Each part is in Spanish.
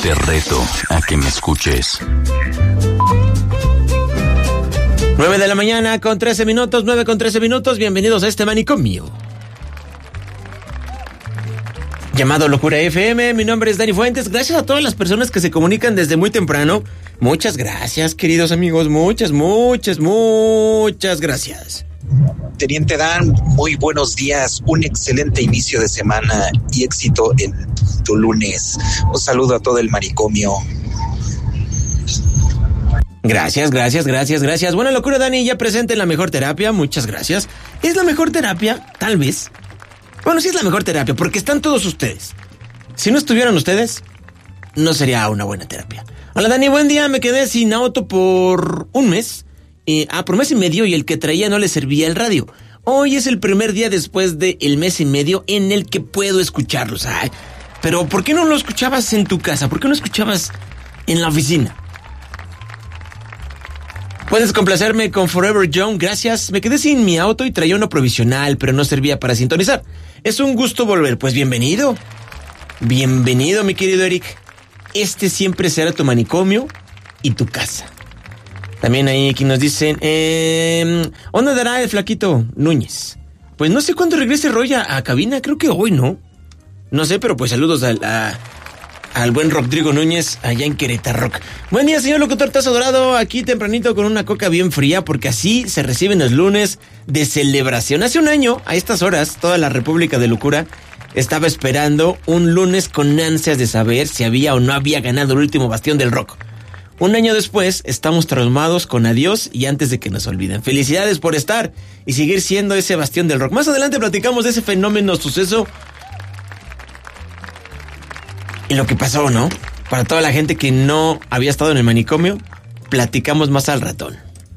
Te reto a que me escuches. 9 de la mañana con 13 minutos, 9 con 13 minutos. Bienvenidos a este manicomio llamado Locura FM. Mi nombre es Dani Fuentes. Gracias a todas las personas que se comunican desde muy temprano. Muchas gracias, queridos amigos. Muchas gracias. Teniente Dan, muy buenos días. Un excelente inicio de semana y éxito en tu lunes. Un saludo a todo el manicomio. Gracias. Bueno, Locura Dani, ya presente en La Mejor Terapia. Muchas gracias. ¿Es la mejor terapia? Tal vez. Bueno, sí es la mejor terapia, porque están todos ustedes. Si no estuvieran ustedes, no sería una buena terapia. Hola Dani, buen día. Me quedé sin auto por un mes. Por mes y medio, y el que traía no le servía el radio. Hoy es el primer día después del mes y medio en el que puedo escucharlos. Ay, pero ¿por qué no lo escuchabas en tu casa? ¿Por qué no escuchabas en la oficina? Puedes complacerme con Forever Young, gracias. Me quedé sin mi auto y traía uno provisional, pero no servía para sintonizar. Es un gusto volver. Pues bienvenido. Bienvenido, mi querido Eric. Este siempre será tu manicomio y tu casa. También ahí aquí nos dicen, ¿dónde dará el flaquito Núñez? Pues no sé cuándo regrese Roy a cabina, creo que hoy, ¿no? No sé, pero pues saludos al buen Rodrigo Núñez allá en Querétaro. Buen día, señor locutor Tazo Dorado, aquí tempranito con una coca bien fría, porque así se reciben los lunes de celebración. Hace un año, a estas horas, toda la República de Locura estaba esperando un lunes con ansias de saber si había o no había ganado el último bastión del rock. Un año después, estamos traumados con adiós y antes de que nos olviden. Felicidades por estar y seguir siendo ese bastión del rock. Más adelante platicamos de ese fenómeno, suceso y lo que pasó, ¿no? Para toda la gente que no había estado en el manicomio, platicamos más al ratón.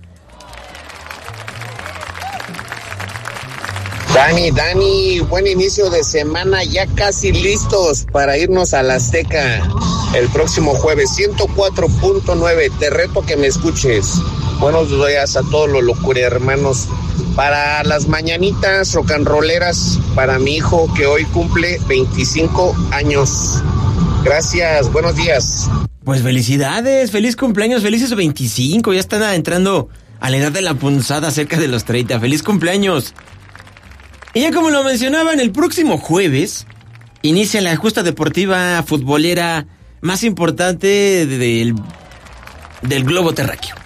Dani, buen inicio de semana, ya casi listos para irnos a la Azteca el próximo jueves, 104.9, te reto que me escuches. Buenos días a todos los Locura hermanos. Para las mañanitas rock and rolleras, para mi hijo que hoy cumple 25 años. Gracias, buenos días. Pues felicidades, feliz cumpleaños, felices 25, ya están entrando a la edad de la punzada, cerca de los 30, feliz cumpleaños. Y ya como lo mencionaban, el próximo jueves inicia la justa deportiva futbolera más importante del globo terráqueo.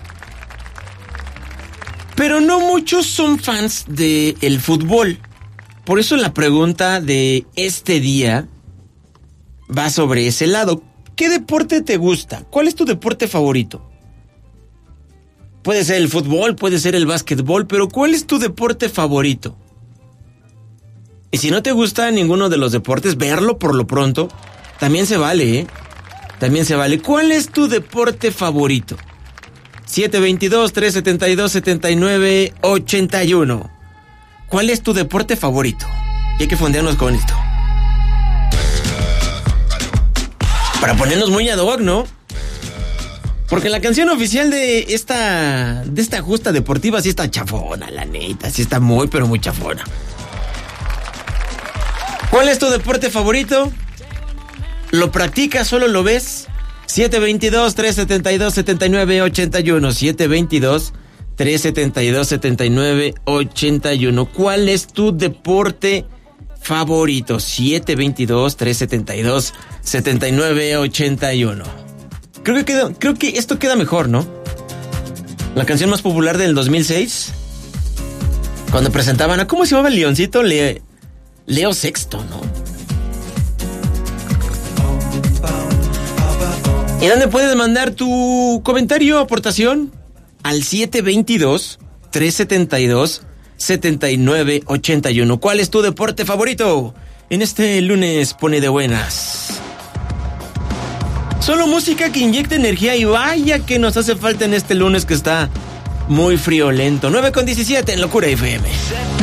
Pero no muchos son fans del fútbol. Por eso la pregunta de este día va sobre ese lado. ¿Qué deporte te gusta? ¿Cuál es tu deporte favorito? Puede ser el fútbol, puede ser el básquetbol, pero ¿cuál es tu deporte favorito? Y si no te gusta ninguno de los deportes, verlo por lo pronto, también se vale, ¿eh? También se vale. ¿Cuál es tu deporte favorito? 722-372-7981. ¿Cuál es tu deporte favorito? Y hay que fondearnos con esto. Para ponernos muy ad hoc, ¿no? Porque la canción oficial de esta justa deportiva sí está chafona, la neta. Sí está muy, pero muy chafona. ¿Cuál es tu deporte favorito? ¿Lo practicas? ¿Solo lo ves? 722-372-7981. 722-372-7981. ¿Cuál es tu deporte favorito? 722-372-7981. Creo que esto queda mejor, ¿no? La canción más popular del 2006. Cuando presentaban a... ¿Cómo se llamaba el leoncito? Leo Sexto, ¿no? ¿Y dónde puedes mandar tu comentario o aportación? Al 722-372-7981. ¿Cuál es tu deporte favorito? En este lunes pone de buenas. Solo música que inyecta energía y vaya que nos hace falta en este lunes que está muy friolento. 9:17 en Locura FM.